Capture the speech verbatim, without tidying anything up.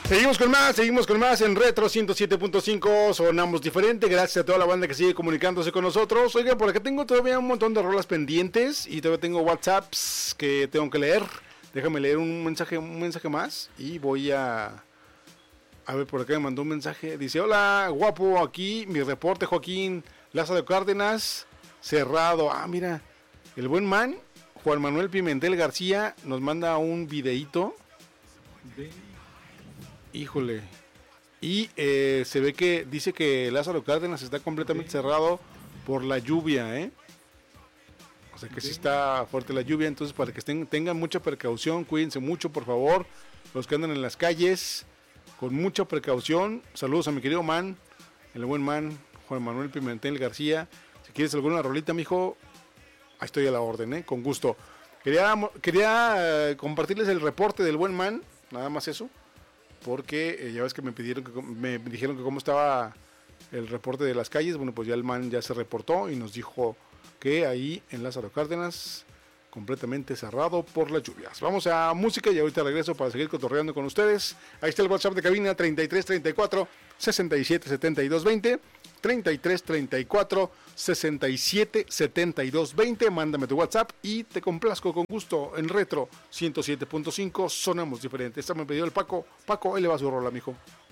Seguimos con más, seguimos con más en Retro ciento siete punto cinco, sonamos diferente, gracias a toda la banda que sigue comunicándose con nosotros. Oigan, por acá tengo todavía un montón de rolas pendientes y todavía tengo WhatsApps que tengo que leer. Déjame leer un mensaje, un mensaje más y voy a... A ver, por acá me mandó un mensaje, dice: hola, guapo, aquí mi reporte, Joaquín Lázaro Cárdenas, cerrado. Ah, mira, el buen man, Juan Manuel Pimentel García, nos manda un videíto. Híjole. Y eh, se ve que dice que Lázaro Cárdenas está completamente cerrado por la lluvia, ¿eh? O sea que sí está fuerte la lluvia, entonces para que estén, tengan mucha precaución, cuídense mucho, por favor. Los que andan en las calles, con mucha precaución. Saludos a mi querido man, el buen man, Juan Manuel Pimentel García. Si quieres alguna rolita, mijo, ahí estoy a la orden, ¿eh? Con gusto. Quería, quería eh, compartirles el reporte del buen man, nada más eso. Porque eh, ya ves que me pidieron que me dijeron que cómo estaba el reporte de las calles. Bueno, pues ya el man ya se reportó y nos dijo que ahí en Lázaro Cárdenas completamente cerrado por las lluvias. Vamos a música y ahorita regreso para seguir cotorreando con ustedes. Ahí está el WhatsApp de cabina: treinta y tres treinta y cuatro sesenta y siete setenta y dos veinte, treinta y tres treinta y cuatro sesenta y siete setenta y dos veinte. Mándame tu WhatsApp y te complazco con gusto en Retro ciento siete punto cinco. Sonamos diferente. Esta me pidió el Paco. Paco, ahí le va su rola, mijo.